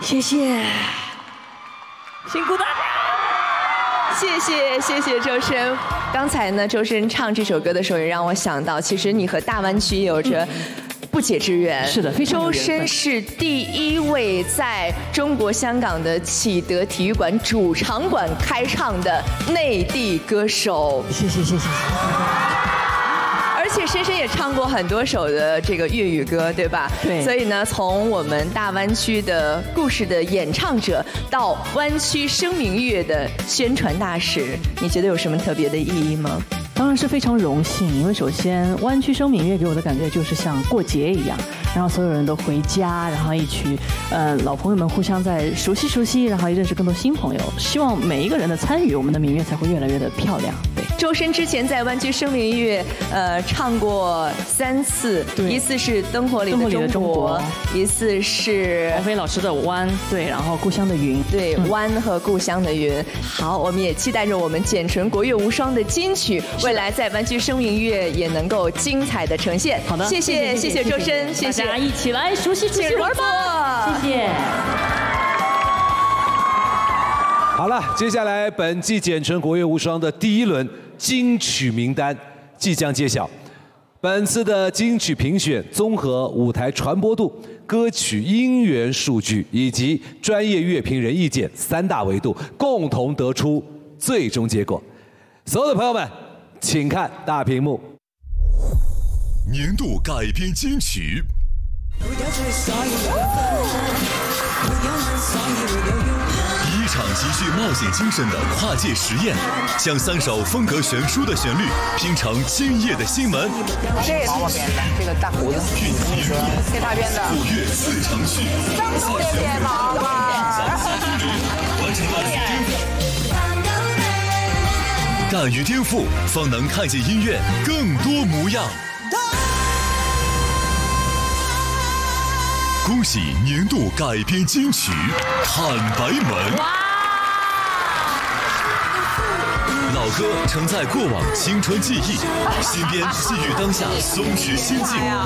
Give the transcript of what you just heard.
谢谢，辛苦大家。谢谢周深。刚才呢，周深唱这首歌的时候，也让我想到，其实你和大湾区有着不解之缘。 是的，非常有缘分。 周深是第一位在中国香港的启德体育馆主场馆开唱的内地歌手。 谢谢。 而且深深也唱过很多首的这个粤语歌，对吧？ 对。 所以呢，从我们大湾区的故事的演唱者到湾区声明月的宣传大使，你觉得有什么特别的意义吗？ 当然是非常荣幸，因为首先湾区声明月给我的感觉就是像过节一样，然后所有人都回家，然后一起，老朋友们互相在熟悉，然后也认识更多新朋友。希望每一个人的参与，我们的明月才会越来越的漂亮。对， 周深之前在湾区声明月，唱过3次，一次是《灯火里的中国》，一次是王菲老师的《湾》，对，然后《故乡的云》， 对，《湾》和《故乡的云》。好，我们也期待着我们简纯国乐无双的金曲。未来在湾区声明月也能够精彩的呈现。 好的， 谢谢周深，谢谢， 大家一起来熟悉玩吧。谢谢。 好了，接下来本季简纯国乐无双的第1轮金曲名单即将揭晓。本次的金曲评选综合舞台传播度、歌曲音源数据以及专业乐评人意见3大维度，共同得出最终结果。所有的朋友们，请看大屏幕。 年度改编金曲。一场极具冒险精神的跨界实验，将3首风格悬殊的旋律拼成惊艳的新门。 这也是我编的，这个大胡子，给他编的。 古乐4场曲， 张都也编毛吧。 完成了敢于颠覆，方能看见音乐更多模样。恭喜年度改编金曲《坦白门》。老歌承载过往青春记忆，新编寄予当下松弛心境。